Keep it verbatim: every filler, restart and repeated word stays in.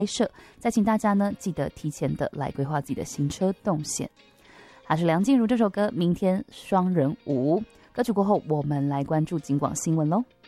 摄，再请大家呢记得提前的来规划自己的行车动线。还是梁静茹这首歌《明天双人舞》歌曲过后，我们来关注警广新闻喽。